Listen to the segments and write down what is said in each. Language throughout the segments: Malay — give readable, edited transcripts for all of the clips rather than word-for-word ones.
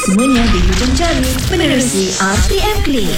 Semuanya di hujung jari menerusi RTM Click.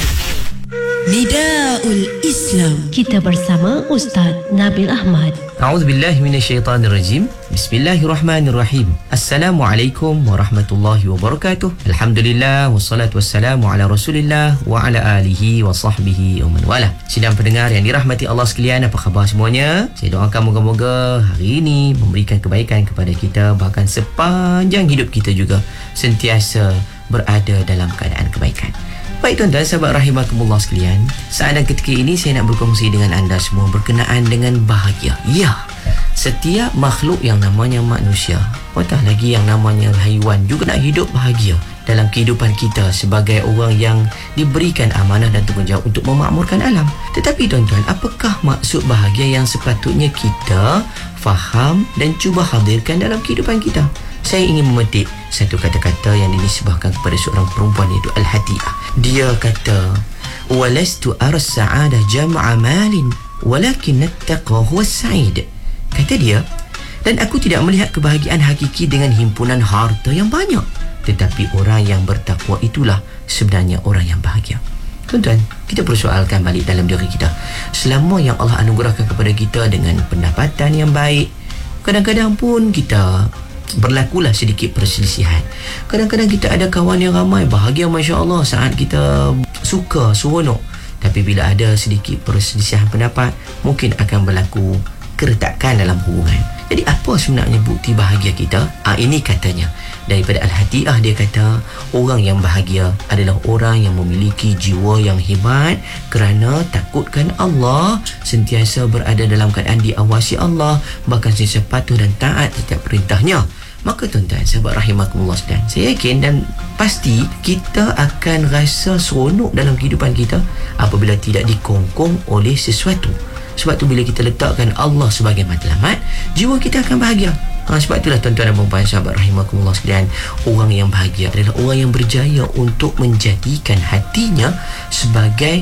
Nidaul Islam. Kita bersama Ustaz Nabil Ahmad. A'udzubillahi minasyaitanirrajim. Bismillahirrahmanirrahim. Assalamualaikum warahmatullahi wabarakatuh. Alhamdulillah wassalatu wassalamu ala Rasulillah wa ala alihi wa sahbihi wa man wala. Sidang pendengar yang dirahmati Allah sekalian, apa khabar semuanya? Saya doakan moga-moga hari ini memberikan kebaikan kepada kita, bahkan sepanjang hidup kita juga sentiasa berada dalam keadaan kebaikan. Baik tuan-tuan, sahabat rahimakumullah sekalian, saat dan ketika ini saya nak berkongsi dengan anda semua berkenaan dengan bahagia. Ya, setiap makhluk yang namanya manusia, apatah lagi yang namanya haiwan, juga nak hidup bahagia dalam kehidupan kita sebagai orang yang diberikan amanah dan tanggungjawab untuk memakmurkan alam. Tetapi tuan-tuan, apakah maksud bahagia yang sepatutnya kita faham dan cuba hadirkan dalam kehidupan kita? Saya ingin memetik satu kata-kata yang dinisbahkan kepada seorang perempuan, iaitu Al-Hati'ah. Dia kata, "Walastu ara as-sa'adah jam'a malin, walakin at-taqwa huwa as-sa'id." Kata dia, dan aku tidak melihat kebahagiaan hakiki dengan himpunan harta yang banyak, tetapi orang yang bertakwa itulah sebenarnya orang yang bahagia. Tuan-tuan, kita persoalkan balik dalam diri kita. Selama yang Allah anugerahkan kepada kita dengan pendapatan yang baik, kadang-kadang pun kita berlakulah sedikit perselisihan. Kadang-kadang kita ada kawan yang ramai, bahagia Masya Allah, saat kita suka, seronok. Tapi bila ada sedikit perselisihan pendapat, mungkin akan berlaku keretakan dalam hubungan. Jadi apa sebenarnya bukti bahagia kita? Ini katanya daripada Al-Hati'ah. Dia kata, orang yang bahagia adalah orang yang memiliki jiwa yang hebat kerana takutkan Allah, sentiasa berada dalam keadaan diawasi Allah, bahkan sentiasa patuh dan taat setiap perintahnya. Maka tuan-tuan, sahabat rahimakumullah sekalian, saya yakin dan pasti kita akan rasa seronok dalam kehidupan kita apabila tidak dikongkong oleh sesuatu. Sebab tu bila kita letakkan Allah sebagai matlamat, jiwa kita akan bahagia. Sebab itulah tuan-tuan dan puan-puan, sahabat rahimakumullah sekalian, orang yang bahagia adalah orang yang berjaya untuk menjadikan hatinya sebagai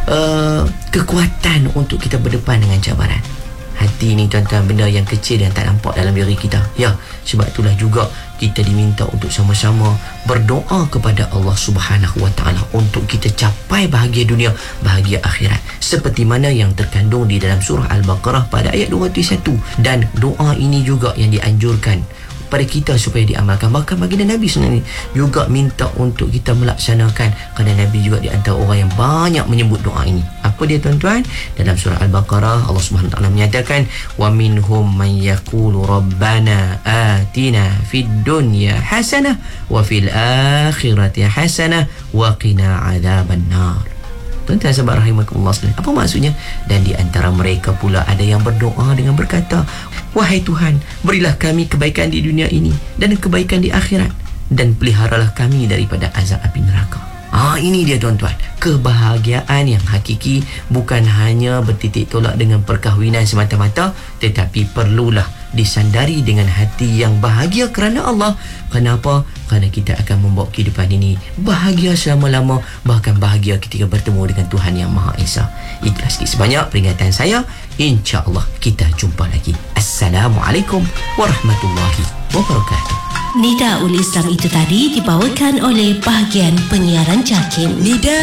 kekuatan untuk kita berdepan dengan cabaran. Hati ni tuan-tuan, benda yang kecil yang tak nampak dalam diri kita. Ya, sebab itulah juga kita diminta untuk sama-sama berdoa kepada Allah Subhanahu Wa Taala untuk kita capai bahagia dunia, bahagia akhirat, seperti mana yang terkandung di dalam surah Al-Baqarah pada ayat 201. Dan doa ini juga yang dianjurkan pada kita supaya diamalkan. Bahkan baginda Nabi sebenarnya juga minta untuk kita melaksanakan, kerana Nabi juga di antara orang yang banyak menyebut doa ini. Apa dia tuan-tuan? Dalam surah Al-Baqarah Allah Subhanahu Wa Taala menyatakan, wa minhum man yaqulu rabbana atina fid dunya hasanah wa fil akhirati hasanah wa qina adzaban nar. Tuan-tuan, sahabat rahimakumullah sekalian, apa maksudnya? Dan di antara mereka pula ada yang berdoa dengan berkata, wahai Tuhan, berilah kami kebaikan di dunia ini dan kebaikan di akhirat, dan peliharalah kami daripada azab api neraka. Ini dia tuan-tuan, kebahagiaan yang hakiki bukan hanya bertitik tolak dengan perkahwinan semata-mata, tetapi perlulah disandari dengan hati yang bahagia kerana Allah. Kenapa? Kerana kita akan membawa kehidupan ini bahagia selama-lama, bahkan bahagia ketika bertemu dengan Tuhan Yang Maha Esa. Itulah sikit sebanyak peringatan saya. InsyaAllah kita jumpa lagi. Assalamualaikum warahmatullahi wabarakatuh. Nidaul Islam itu tadi dibawakan oleh bahagian penyiaran JAKIM.